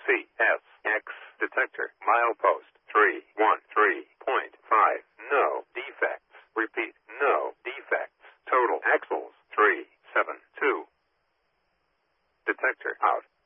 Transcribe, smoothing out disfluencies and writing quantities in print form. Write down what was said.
CSX detector. Milepost 313.5. No defects. Repeat, no defects. Total axles 372. Detector out.